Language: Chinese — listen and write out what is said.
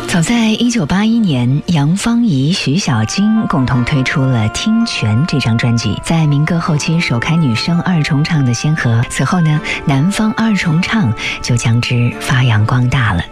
早在1981年，杨芳仪、徐小菁共同推出了《听泉》这张专辑，在民歌后期首开女声二重唱的先河。此后呢，南方二重唱就将之发扬光大了。